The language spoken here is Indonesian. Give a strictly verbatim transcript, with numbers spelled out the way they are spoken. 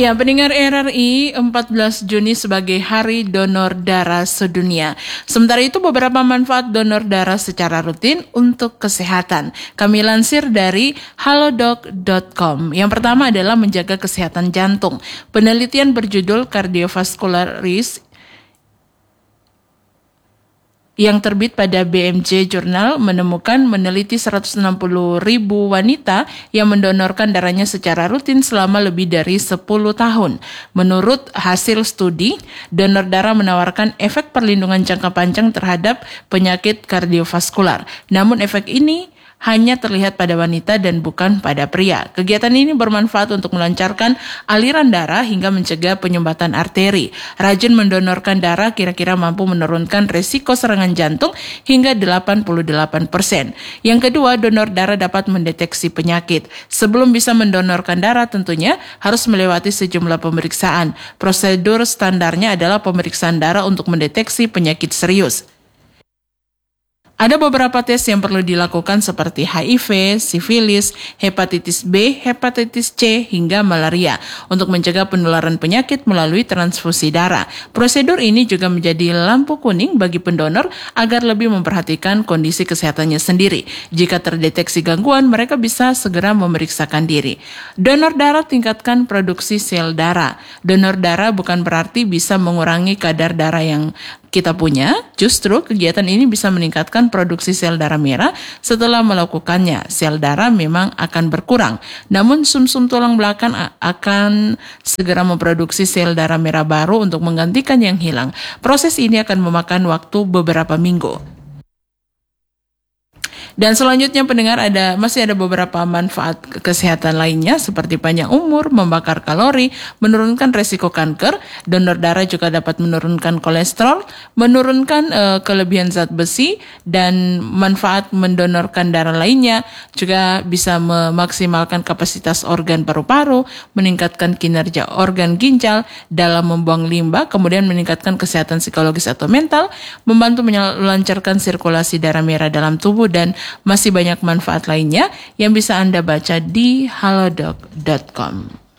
Ya, pendengar R R I, empat belas Juni sebagai Hari Donor Darah Sedunia. Sementara itu beberapa manfaat donor darah secara rutin untuk kesehatan. Kami lansir dari halodoc dot com. Yang pertama adalah menjaga kesehatan jantung. Penelitian berjudul Cardiovascular Risk yang terbit pada B M J Journal menemukan meneliti seratus enam puluh ribu wanita yang mendonorkan darahnya secara rutin selama lebih dari sepuluh tahun. Menurut hasil studi, donor darah menawarkan efek perlindungan jangka panjang terhadap penyakit kardiovaskular. Namun efek ini hanya terlihat pada wanita dan bukan pada pria. Kegiatan ini bermanfaat untuk melancarkan aliran darah hingga mencegah penyumbatan arteri. Rajin mendonorkan darah kira-kira mampu menurunkan resiko serangan jantung hingga delapan puluh delapan persen. Yang kedua, donor darah dapat mendeteksi penyakit. Sebelum bisa mendonorkan darah tentunya harus melewati sejumlah pemeriksaan. Prosedur standarnya adalah pemeriksaan darah untuk mendeteksi penyakit serius. Ada beberapa tes yang perlu dilakukan seperti H I V, sifilis, hepatitis B, hepatitis C, hingga malaria untuk mencegah penularan penyakit melalui transfusi darah. Prosedur ini juga menjadi lampu kuning bagi pendonor agar lebih memperhatikan kondisi kesehatannya sendiri. Jika terdeteksi gangguan, mereka bisa segera memeriksakan diri. Donor darah tingkatkan produksi sel darah. Donor darah bukan berarti bisa mengurangi kadar darah yang kita punya, justru kegiatan ini bisa meningkatkan produksi sel darah merah. Setelah melakukannya, sel darah memang akan berkurang, namun sumsum tulang belakang akan segera memproduksi sel darah merah baru untuk menggantikan yang hilang. Proses ini akan memakan waktu beberapa minggu. Dan selanjutnya pendengar, ada masih ada beberapa manfaat kesehatan lainnya seperti panjang umur, membakar kalori, menurunkan resiko kanker. Donor darah juga dapat menurunkan kolesterol, menurunkan uh, kelebihan zat besi, dan manfaat mendonorkan darah lainnya juga bisa memaksimalkan kapasitas organ paru-paru, meningkatkan kinerja organ ginjal dalam membuang limbah, kemudian meningkatkan kesehatan psikologis atau mental, membantu melancarkan sirkulasi darah merah dalam tubuh, dan masih banyak manfaat lainnya yang bisa Anda baca di halodoc dot com.